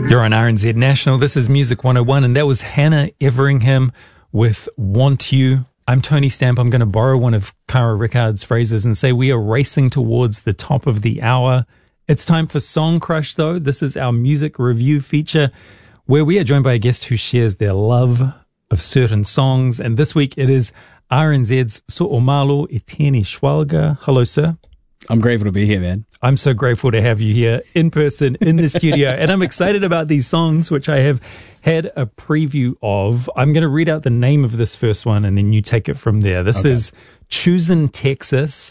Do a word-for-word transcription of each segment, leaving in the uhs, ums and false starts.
You're on R N Z National. This is Music one oh one, and that was Hannah Everingham with Want You. I'm Tony Stamp. I'm going to borrow one of Cara Rickard's phrases and say we are racing towards the top of the hour. It's time for Song Crush, though. This is our music review feature where we are joined by a guest who shares their love of certain songs. And this week it is R N Z's So'omalo Eteni Schwalga. Hello, sir. I'm grateful to be here, man. I'm so grateful to have you here in person in the studio. And I'm excited about these songs, which I have had a preview of. I'm going to read out the name of this first one and then you take it from there. This okay. is Choosin' Texas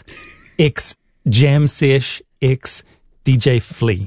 X Jam Sesh X D J Flea.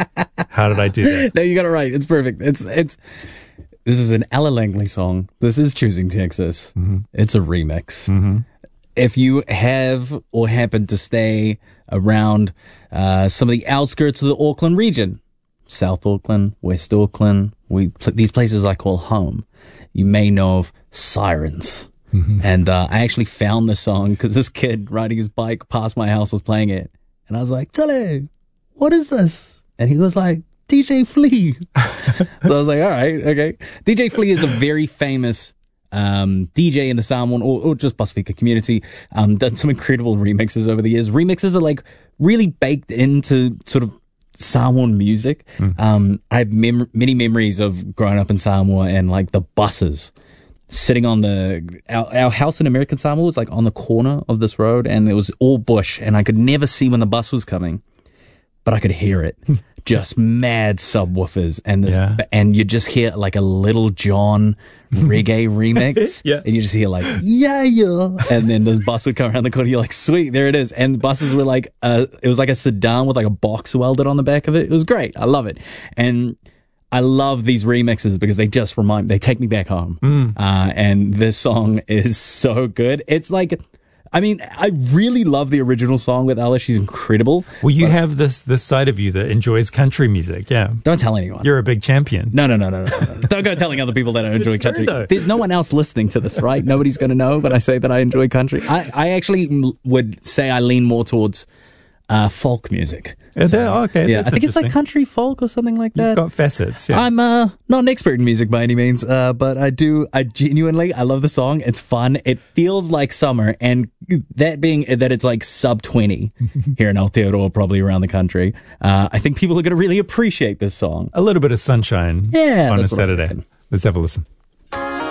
How did I do that? No, you got it right. It's perfect. It's, it's, this is an Ella Langley song. This is Choosing Texas. Mm-hmm. It's a remix. Mm-hmm. If you have or happen to stay around uh, some of the outskirts of the Auckland region, South Auckland, West Auckland, we these places I call home, you may know of Sirens. Mm-hmm. And uh, I actually found the song because this kid riding his bike past my house was playing it. And I was like, Tully, what is this? And he was like, D J Flea. So I was like, all right, okay. D J Flea is a very famous Um, D J in the Samoan or, or just Pasifika community, um, done some incredible remixes over the years. Remixes are like really baked into sort of Samoan music. Mm. Um, I have mem- many memories of growing up in Samoa and like the buses sitting on the, our, our house in American Samoa was like on the corner of this road and it was all bush and I could never see when the bus was coming, but I could hear it. Just mad subwoofers and this, yeah. and you just hear like a Little John reggae remix. Yeah. And you just hear like, yeah, yeah. And then this bus would come around the corner. You're like, sweet, there it is. And buses were like, uh, it was like a sedan with like a box welded on the back of it. It was great. I love it. And I love these remixes because they just remind, they take me back home. Mm. Uh, and this song is so good. It's like, I mean, I really love the original song with Ella. She's incredible. Well, you have this this side of you that enjoys country music, yeah. Don't tell anyone. You're a big champion. No, no, no, no, no. no. Don't go telling other people that I enjoy it's country. True, There's no one else listening to this, right? Nobody's going to know when I say that I enjoy country. I, I actually would say I lean more towards uh, folk music. Is so, that, okay, yeah, I think it's like country folk or something like that. You've got facets. Yeah. I'm uh, not an expert in music by any means, uh, but I do. I genuinely, I love the song. It's fun. It feels like summer, and that being that it's like sub twenty here in Aotearoa, probably around the country. Uh, I think people are going to really appreciate this song. A little bit of sunshine. Yeah, on a Saturday. Let's have a listen.